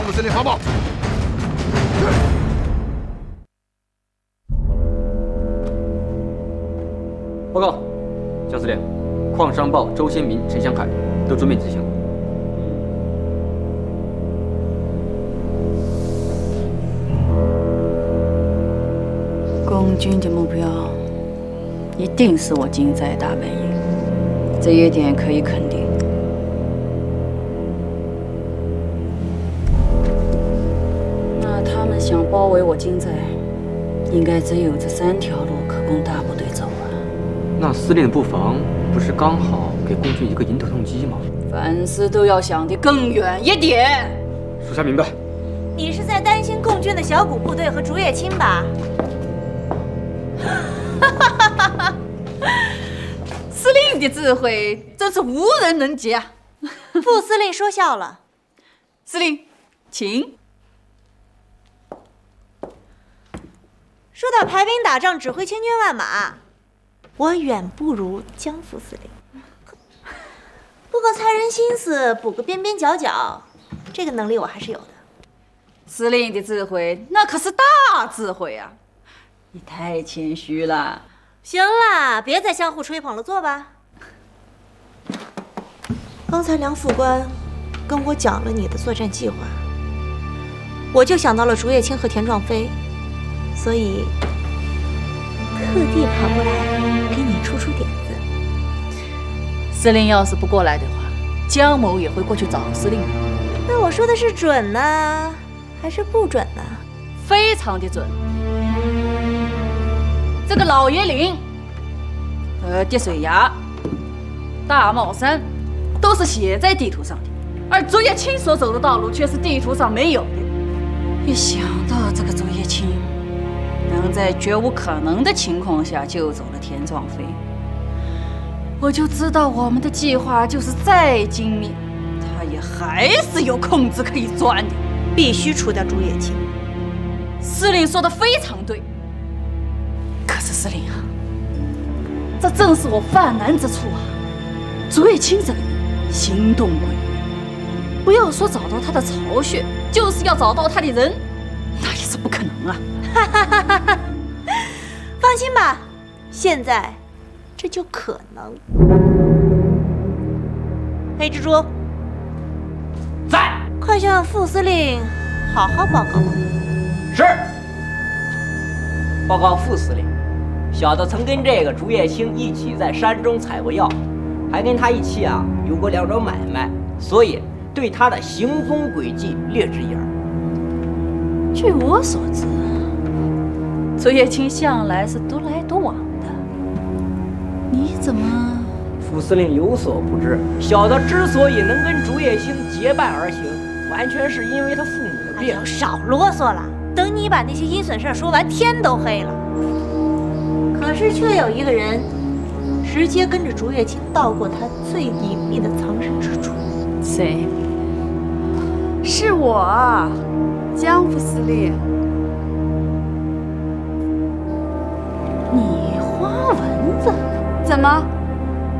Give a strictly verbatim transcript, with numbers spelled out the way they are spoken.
副司令发报。 报告，江司令，矿商报周先民、陈祥凯都准备执行。 共军的目标一定是我金寨大本营，这一点可以肯定。那他们想包围我金寨，应该只有这三条路可供大部队走啊。 那司令的布防不是刚好给共军一个迎头痛击吗？ 凡事都要想得更远一点。 属下明白。 你是在担心共军的小股部队和竹叶青吧？ 司令的智慧真是无人能及啊！ 副司令说笑了。 司令，请。 说到排兵打仗，指挥千军万马，我远不如江副司令。不过猜人心思，补个边边角角，这个能力我还是有的。 司令的智慧那可是大智慧啊！你太谦虚了。 行啦，别再相互吹捧了，坐吧。刚才梁副官跟我讲了你的作战计划，我就想到了竹叶青和田壮飞，所以特地跑过来给你出出点子。 司令要是不过来的话，江某也会过去找司令的。 那我说的是准呢，还是不准呢？ 非常的准。这个老爷岭、呃滴水崖、大帽山都是写在地图上的，而竹叶青所走的道路却是地图上没有的。一想到这个竹叶青能在绝无可能的情况下救走了田壮飞，我就知道我们的计划就是再精密，他也还是有空子可以钻的。 必须除掉竹叶青。 司令说的非常对。可是司令啊，这正是我犯难之处啊！竹叶青这个人行动诡异，不要说找到他的巢穴，就是要找到他的人，那也是不可能啊！ 哈哈哈哈哈！放心吧，现在这就可能。黑蜘蛛在， 快向副司令好好报告。 是。报告副司令。小的曾跟这个竹叶青一起在山中采过药，还跟他一起啊有过两桩买卖，所以对他的行踪轨迹略知一二。 据我所知，竹叶青向来是独来独往的，你怎么？ 副司令有所不知，小的之所以能跟竹叶青结伴而行，完全是因为他父母的病。 哎呦，少啰嗦了，等你把那些阴损事说完，天都黑了。可是却有一个人直接跟着竹叶青到过他最隐秘的藏身之处。 谁？ 是我，江副司令。 你花蚊子？ 怎么？